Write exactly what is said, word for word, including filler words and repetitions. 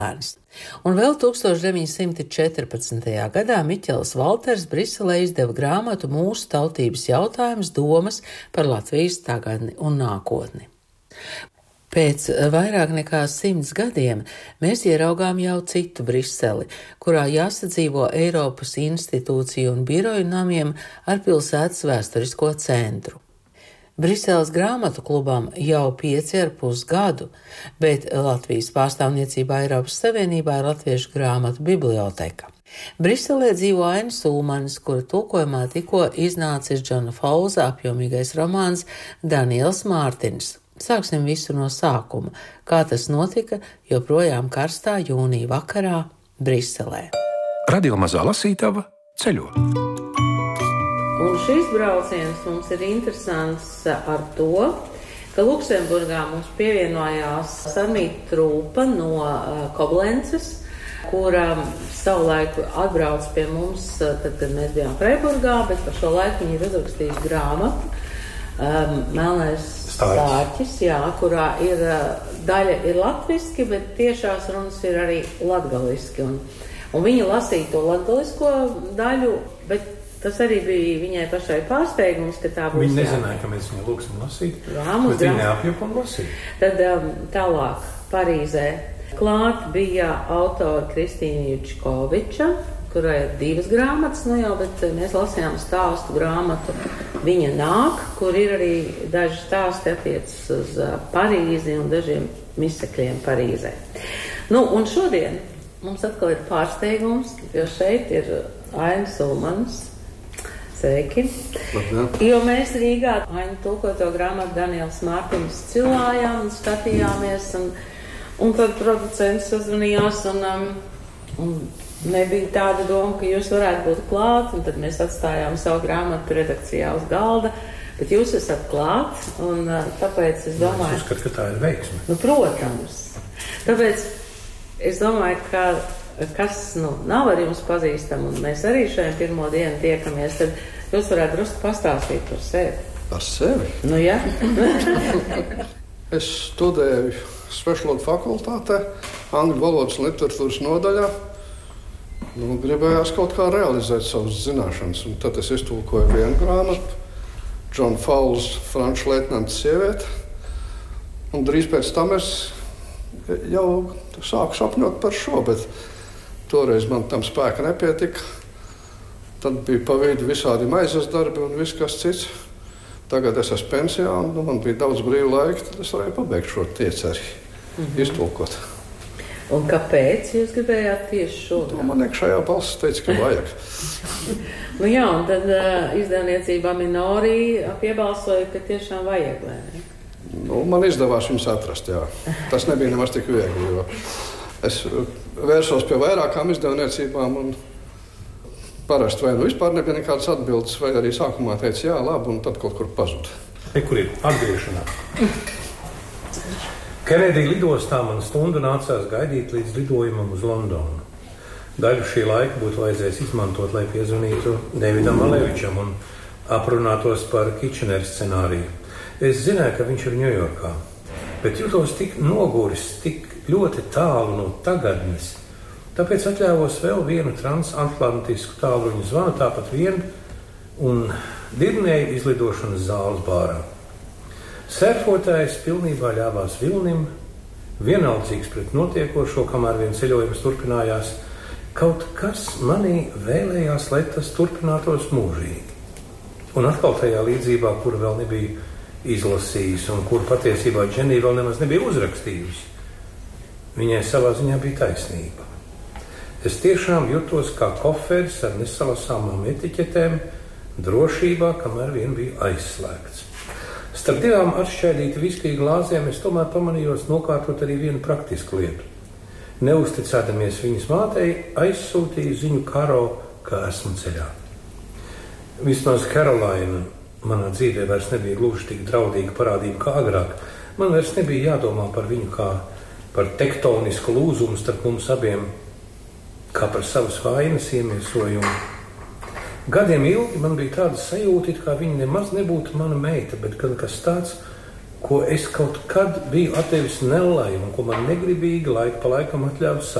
Un vēl tūkstoš deviņsimt četrpadsmitajā gadā Miķels Valters Briselē izdeva grāmatu Mūsu tautības jautājums domas par Latvijas tagadni un nākotni. Pēc vairāk nekā simts gadiem mēs ieraugām jau citu Briseli, kurā jāsadzīvo Eiropas institūciju un biroju namiem ar pilsētas vēsturisko centru. Briseles grāmatu klubam jau pieci ar pus gadu, bet Latvijas pārstāvniecībā Eiropas Savienībā ir Latviešu grāmatu biblioteka. Briselē dzīvo Ainis Ulmanis, kura tulkojumā tikko iznācis Džona Fowlesa apjomīgais romāns Daniels Mārtins. Sāksim visu no sākuma, kā tas notika joprojām karstā jūnija vakarā Briselē. Radio Mazā Lasītava ceļo. Un šis brauciens mums ir interesants ar to, ka Luksemburgā mums pievienojās Sarmīta Trūpa no Koblences, kura savulaik atbrauc pie mums, tad, kad mēs bijām Freiburgā, bet par šo laiku viņi ir uzrakstījuši grāmatu um, Melnais stārķis, jā, kurā ir daļa ir latviski, bet tiešās runas ir arī latgaliski. Un, un viņi lasīja to latgalisko daļu, bet tas arī bija viņai pašai pārsteigums, ka tā būs. Viņa nezināja, ka mēs viņu lūksim lasīt, Rāmus, bet viņa apjupa un lasīja. Tad um, tālāk Parīzē klāt bija autora Kristīna Jučkoviča, kurai ir divas grāmatas, nu jau, bet mēs lasījām stāstu grāmatu Viņa nāk, kur ir arī daži stāsti attiecas uz uh, Parīzi un dažiem misekļiem Parīzē. Nu, un šodien mums atkal ir pārsteigums, jo šeit ir Ainis Ulmanis. Sveiki! Labdien. Jo mēs Rīgā Ainu tulkoto grāmatu Daniels Mārtins cilājām un skatījāmies, un, un tad producents sazvanījās, un, um, un nebija tāda doma, ka jūs varētu būt klāt, un tad mēs atstājām savu grāmatu redakcijā uz galda, bet jūs esat klāt, un uh, tāpēc es domāju... Es uzskatu, ka tā ir veiksme. Nu, protams. Tāpēc es domāju, ka kas nu, nav ar jums pazīstam, un mēs arī šajā pirmo dienu tiekamies, tad jūs varētu drusku pastāstīt par sevi. Par sevi? Nu, jā. Es studēju svešvalodu fakultātē, angļu valodas un literatūras nodaļā. Nu, gribējās kaut kā realizēt savas zināšanas, un tad es iztulkoju vienu grāmatu, Džona Fowlesa Franču leitnanta sieviete, un drīz pēc tam es jau sāku sapņot par šo, bet toreiz man tam spēka nepietika. Tad bija pa vidu visādi maizes darbi un viss kas cits. Tagad es esmu pensijā un nu, man bija daudz brīva laika, tad es varēju pabeigt šo tieceri, mm-hmm. iztulkot. Un kāpēc jūs gribējāt tieši šo? To man iekšējā balss teica, ka vajag. Nu jā, un tad uh, izdevniecībā Minori piebalsoja, ka tiešām vajag, vai ne? Nu, man izdevās viņus atrast, jā. Tas nebija nemaz tik viegli, jo es vērsos pie vairākām izdevniecībām un parasti vai nu vispār nebija nekādas atbildes, vai arī sākumā teica jā, labi, un tad kaut kur pazuda. Kur ir atgriešanās? Kenedija lidostā man stundu nācās gaidīt līdz lidojumam uz Londonu. Daļu šī laika būtu vajadzējis izmantot, lai piezvanītu Davidam Malevičam un aprunātos par Kitchener scenāriju. Es zināju, ka viņš ir Ņujorkā, bet jūtos tik noguris, tik ļoti tālu no tagadnes. Tāpēc atļāvos vēl vienu transatlantisku tālruņu zvanu, tāpat vienu, un dirnēju izlidošanas zāles bārā. Sērfotājs pilnībā ļāvās vilnim, vienaldzīgs pret notiekošo, kamēr vien ceļojums turpinājās. Kaut kas manī vēlējās, lai tas turpinātos mūžīgi. Un atkal tajā līdzībā, kura vēl nebija izlasījis un kur patiesībā Dženija vēl nemaz nebija uzrakstījusi. Viņai savā ziņā bija taisnība. Es tiešām jutos kā koferis ar nesalasāmām etiķetēm, drošībā, kamēr vien bija aizslēgts. Starp divām atšķaidīti viskiju glāzēm es tomēr pamanījos nokārtot arī vienu praktisku lietu. Neuzticēdamies viņas mātei, aizsūtīju ziņu Karo, ka esmu ceļā. Vismaz Karolaina manā dzīvē vairs nebija gluži tik draudīga parādība kā agrāk. Man vairs nebija jādomā par viņu kā par tektonisku lūzumu starp mums abiem, kā par savas vainas iemiesojumu. Gadiem ilgi man bija tāda sajūta, kā viņa nemaz nebūtu mana meita, bet gan kas tāds, ko es kaut kad biju atdevis Nellai un ko man negribīgi laika pa laikam atļāvis